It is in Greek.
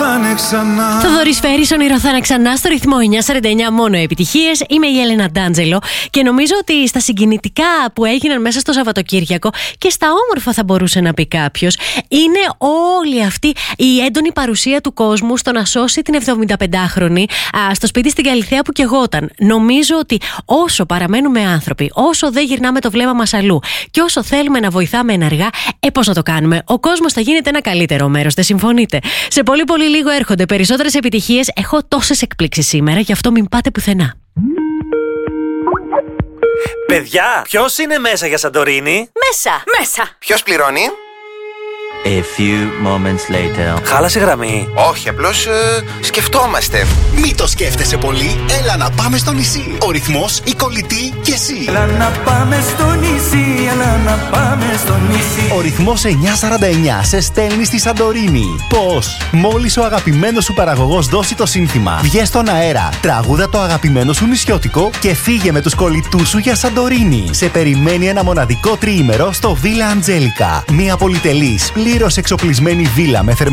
θα είναι ξανά. Θοδωρής Φέρης, όνειρο θα είναι ξανά στο ρυθμό 949, μόνο επιτυχίες. Είμαι η Έλενα Ντάντζελο και νομίζω ότι στα συγκινητικά που έγιναν μέσα στο Σαββατοκύριακο και στα όμορφα, θα μπορούσε να πει κάποιος, είναι όλη αυτή η έντονη παρουσία του κόσμου στο να σώσει την 75χρονη στο σπίτι στην Καλιθέα που καιγόταν. Νομίζω ότι όσο παραμένουμε άνθρωποι, όσο δεν γυρνάμε το βλέμμα μας αλλού και όσο θέλουμε να βοηθάμε ενεργά, πώς να το κάνουμε? Ο κόσμος θα γίνεται ένα καλύτερο μέρος, δεν συμφωνείτε? Σε πολύ πολύ λίγο έρχονται περισσότερες επιτυχίες. Έχω τόσες εκπλήξεις σήμερα, γι' αυτό μην πάτε πουθενά. Παιδιά, ποιος είναι μέσα για Σαντορίνη? Μέσα. Ποιος πληρώνει? A few moments later. Χάλασε γραμμή. Όχι, απλώς σκεφτόμαστε. Μη το σκέφτεσαι πολύ, έλα να πάμε στο νησί. Ο ρυθμός, η κολλητή και εσύ. Έλα να πάμε στο νησί, έλα να πάμε στο νησί. Ο ρυθμός 949 σε στέλνει στη Σαντορίνη. Πώς? Μόλις ο αγαπημένος σου παραγωγός δώσει το σύνθημα, βγες στον αέρα, τραγούδα το αγαπημένο σου νησιώτικο και φύγε με τους κολλητούς σου για Σαντορίνη. Σε περιμένει ένα μοναδικό τριήμερο στο Βίλα Αντζέλικα. Μια πολυτελής, πλήρως εξοπλισμένη βίλα με